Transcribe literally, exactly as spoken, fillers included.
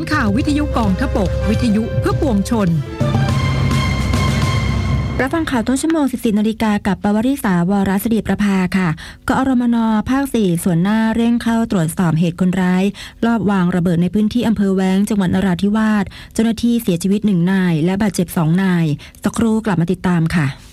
ย์ข่าววิทยุกองทพบกวิทยุเพื่อปวงชนรับฟังข่าวต้นชั่วโมง สิบสี่ นาฬิกากับปวริษาวรศิริประภาค่ะกอรมน.ภาค สี่ ส่วนหน้าเร่งเข้าตรวจสอบเหตุคนร้ายลอบวางระเบิดในพื้นที่อำเภอแว้งจังหวัดนราธิวาสเจ้าหน้าที่เสียชีวิตหนึ่งนายและบาดเจ็บสองนายสักครู่กลับมาติดตามค่ะ